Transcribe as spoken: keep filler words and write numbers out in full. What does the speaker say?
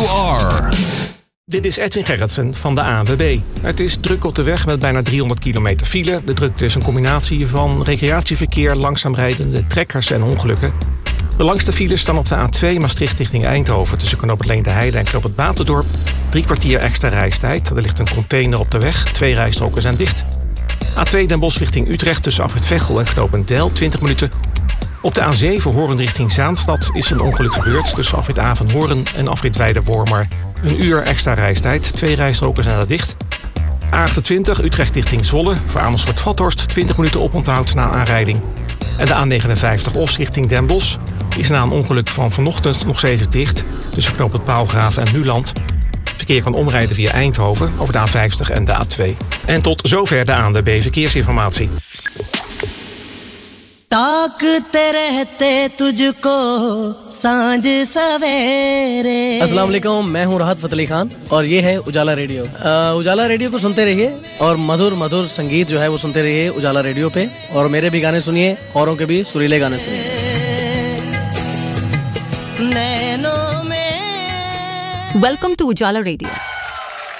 you are. Dit is Edwin Gerritsen van de A N W B. Het is druk op de weg met bijna driehonderd kilometer file. De drukte is een combinatie van recreatieverkeer, langzaam rijdende trekkers en ongelukken. De langste files staan op de A twee Maastricht richting Eindhoven tussen Knoop het Leende Heide en Knoop het Baterdorp. Drie kwartier extra reistijd. Er ligt een container op de weg. Twee rijstroken zijn dicht. A twee Den Bosch richting Utrecht tussen Afrit Veghel en Knopendijl, twintig minuten. Op de A zeven Hoorn richting Zaanstad is een ongeluk gebeurd tussen Afrit Avenhoorn en Afrit Weide-Wormer. Een uur extra reistijd. Twee rijstroken zijn er dicht. A achtentwintig Utrecht richting Zwolle voor Amersfoort-Vathorst, twintig minuten oponthoud na aanrijding. En de A negenenvijftig Os richting Den Bosch is na een ongeluk van vanochtend nog steeds dicht tussen Knoop het Paalgraven en Nuland. Verkeer kan omrijden via Eindhoven over de A vijftig en de A twee. En tot zover de A N W B Verkeersinformatie. ताकते रहते तुझको सांझ सवेरे। अस्सलाम वालेकुम, मैं हूँ राहत फतेह अली खान और ये है उजाला रेडियो। उजाला रेडियो को सुनते रहिए और मधुर मधुर संगीत जो है वो सुनते रहिए उजाला रेडियो पे, और मेरे भी गाने सुनिए, औरों के भी सुरीले गाने सुनिए। Welcome to Ujala Radio.